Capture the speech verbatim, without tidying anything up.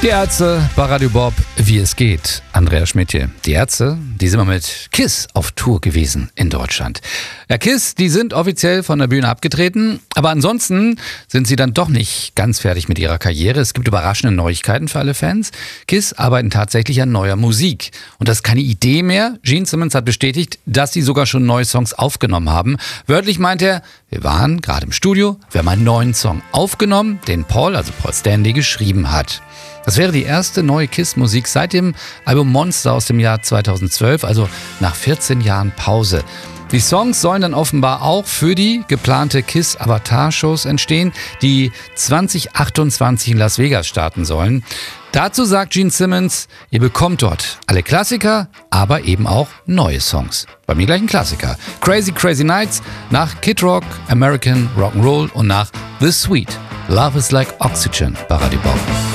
Die Ärzte bei Radio Bob, wie es geht. Andreas Schmidt hier. Die Ärzte, die sind mal mit KISS auf Tour gewesen in Deutschland. Ja, KISS, die sind offiziell von der Bühne abgetreten, aber ansonsten sind sie dann doch nicht ganz fertig mit ihrer Karriere. Es gibt überraschende Neuigkeiten für alle Fans. KISS arbeiten tatsächlich an neuer Musik. Und das ist keine Idee mehr. Gene Simmons hat bestätigt, dass sie sogar schon neue Songs aufgenommen haben. Wörtlich meint er, wir waren gerade im Studio, wir haben einen neuen Song aufgenommen, den Paul, also Paul Stanley, geschrieben hat. Das wäre die erste neue KISS-Musik seit dem Album Monster aus dem Jahr zweitausendzwölf, also nach vierzehn Jahren Pause. Die Songs sollen dann offenbar auch für die geplante KISS-Avatar-Shows entstehen, die zwanzig achtundzwanzig in Las Vegas starten sollen. Dazu sagt Gene Simmons, ihr bekommt dort alle Klassiker, aber eben auch neue Songs. Bei mir gleich ein Klassiker. Crazy Crazy Nights nach Kid Rock, American Rock'n'Roll und nach The Sweet. Love is like Oxygen bei Radio Bob.